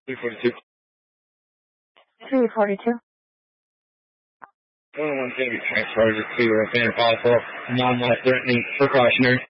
342. 342. 101's going to be transferred to Santa Paula for non-life-threatening precautionary.